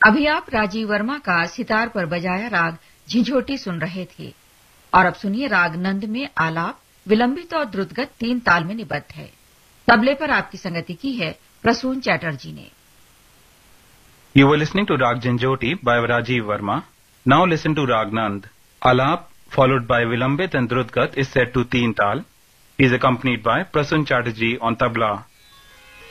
अभी आप राजीव वर्मा का सितार पर बजाया राग झिंझोटी सुन रहे थे और अब सुनिए राग नंद में आलाप विलंबित और द्रुतगत 3 ताल में निबद्ध है। तबले पर आपकी संगति की है प्रसून चैटर्जी ने। You were listening to Rag Jhinjhoti by Rajiv Verma. Now listen to Rag Nand. Alap followed by Vilambit and Drutgat is set to Teen Tal. He is accompanied by Prasun Chatterjee on tabla